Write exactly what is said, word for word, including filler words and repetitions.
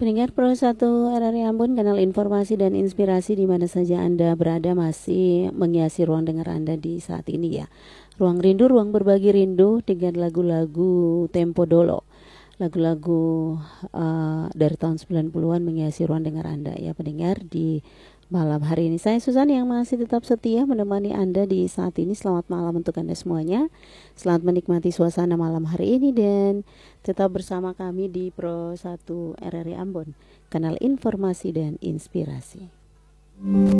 Pendengar Pro satu R R I Ambon, kanal informasi dan inspirasi di mana saja Anda berada masih menghiasi ruang dengar Anda di saat ini ya. Ruang rindu, ruang berbagi rindu dengan lagu-lagu tempo dolo. Lagu-lagu uh, dari tahun sembilan puluhan menghiasi ruang dengar Anda ya pendengar di malam hari ini. Saya Susan yang masih tetap setia menemani Anda di saat ini. Selamat malam untuk Anda semuanya. Selamat menikmati suasana malam hari ini dan tetap bersama kami di Pro satu R R I Ambon, kanal informasi dan inspirasi.